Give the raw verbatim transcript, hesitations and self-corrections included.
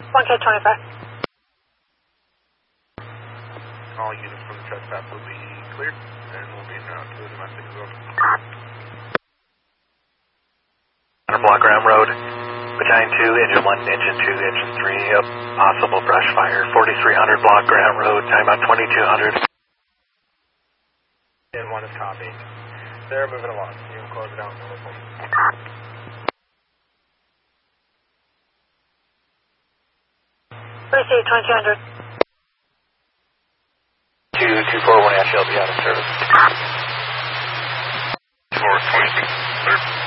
one K twenty-five. All units from the trespass will be cleared, and we'll be now to the domestic as well. Block Ram Road, Battalion two, Engine one, Engine two, Engine three, up, possible brush fire, forty-three hundred Block Ram Road, time out twenty-two hundred. And one is copy. They're moving along. You can close it out. Receive twenty-two hundred. two two four one H L B out of service.